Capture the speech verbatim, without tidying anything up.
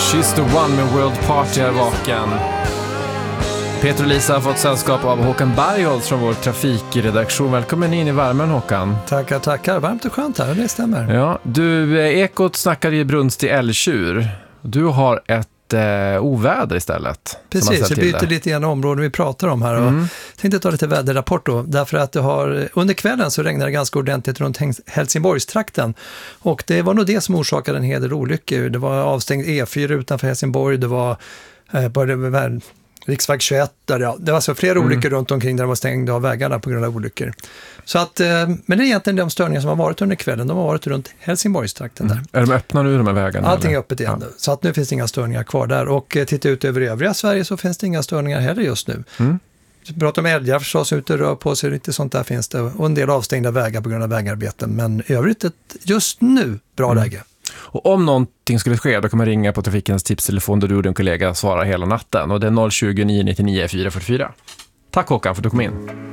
She's the one med World Party är vaken. Peter och Lisa har fått sällskap av Håkan Bergholtz från vår trafikredaktion. Välkommen in i värmen, Håkan. Tackar, tackar. Varmt och skönt här, det stämmer. Ja, du, Ekot snackar i Brunstig älgtjur. Du har ett eh, oväder istället. Precis, jag byter lite grann områden vi pratar om här. Mm. Och tänkte ta lite väderrapport då. Därför att det har, under kvällen så regnade det ganska ordentligt runt Helsingborgstrakten. Och det var nog det som orsakade en hel del olyckor. Det var avstängd E fyra utanför Helsingborg. Det var eh, både riksväg tjugoett. Där, ja. Det var så flera mm. olyckor runt omkring där de var stängda av vägarna på grund av olyckor. Så att, eh, men det är egentligen de störningar som har varit under kvällen. De har varit runt Helsingborgstrakten där. Mm. Är de öppna nu, de här vägarna? Allting eller? är öppet igen. Ja. Så att nu finns det inga störningar kvar där. Och eh, titta ut över övriga Sverige så finns det inga störningar heller just nu. Mm. Vi pratar om älgar förstås, ute och rör på sig, lite sånt där finns det. Och en del avstängda vägar på grund av vägarbeten. Men i övrigt ett just nu bra mm. läge. Och om någonting skulle ske, då kan man ringa på Trafikens tipstelefon där du och din kollega svarar hela natten. Och det är noll tjugo, nio nittionio, fyra fyrtiofyra. Tack Håkan för att du kom in.